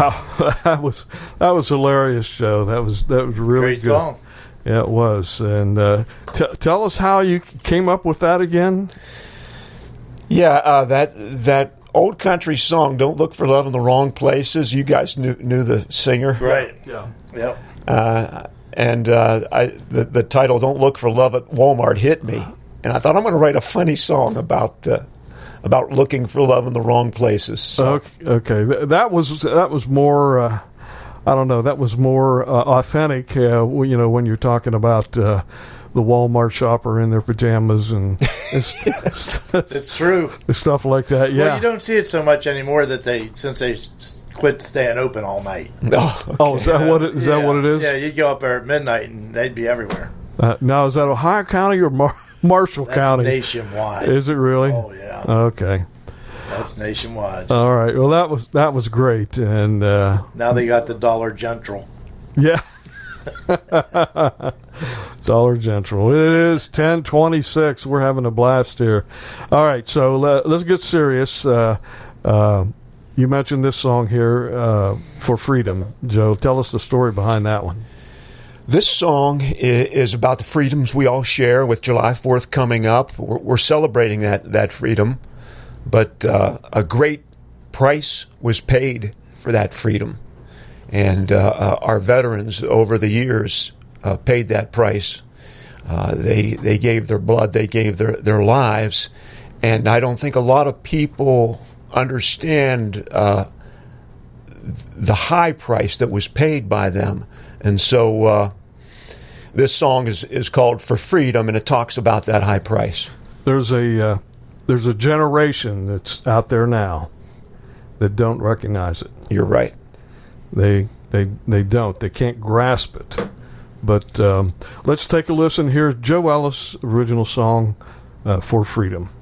that was hilarious, Joe. That was really Great good. song. Yeah, it was. And tell us how you came up with that again. Yeah, that old country song, "Don't Look for Love in the Wrong Places." You guys knew the singer, Right. Yeah. Yep. And the title "Don't Look for Love at Walmart" hit me, and I thought I'm going to write a funny song about looking for love in the wrong places. So. Okay. That was more. I don't know. That was more authentic. When you're talking about the Walmart shopper in their pajamas and It's true. stuff like that. Yeah. Well, you don't see it so much anymore since they quit staying open all night. Oh, okay. Oh, is that what it is? Yeah, you'd go up there at midnight and they'd be everywhere. Now, is that Ohio County or Marshall That's County? nationwide. Is it really? Oh yeah. Okay. That's nationwide. All right. Well, that was great, and Now they got the Dollar General. yeah, Dollar General. It is 10:26. We're having a blast here. All right, so let's get serious. You mentioned this song here, "For Freedom." Joe, tell us the story behind that one. This song is about the freedoms we all share with July 4th coming up. We're celebrating that freedom, but a great price was paid for that freedom. And our veterans over the years paid that price. They gave their blood, they gave their lives, and I don't think a lot of people understand the high price that was paid by them. And so this song is called "For Freedom," and it talks about that high price. There's a generation that's out there now that don't recognize it. You're right. They don't. They can't grasp it. But let's take a listen. Here's Joe Ellis' original song, "For Freedom."